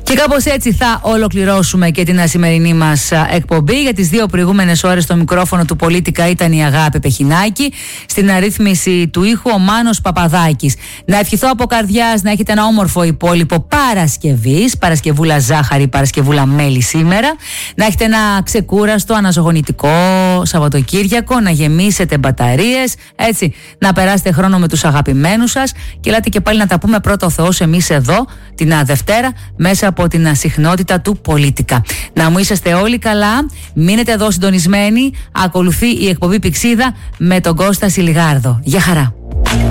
Και κάπως έτσι θα ολοκληρώσουμε και την σημερινή μας εκπομπή. Για τις 2 προηγούμενες ώρες στο μικρόφωνο του Πολίτικα ήταν η Αγάπη Πεχινάκη. Στην αρρύθμιση του ήχου ο Μάνος Παπαδάκης. Να ευχηθώ από καρδιάς να έχετε ένα όμορφο υπόλοιπο Παρασκευής. Παρασκευούλα ζάχαρη, Παρασκευούλα μέλι σήμερα. Να έχετε ένα ξεκούραστο, αναζωογονητικό Σαββατοκύριακο. Να γεμίσετε μπαταρίες. Έτσι, να περάσετε χρόνο με τους αγαπημένους σας. Και ελάτε και πάλι να τα πούμε πρώτο Θεός εμείς εδώ την Δευτέρα μέσα από την συχνότητα του Πολίτικα. Να μου είσαστε όλοι καλά, μείνετε εδώ συντονισμένοι. Ακολουθεί η εκπομπή Πηξίδα με τον Κώστα Σιλιγάρδο. Γεια χαρά.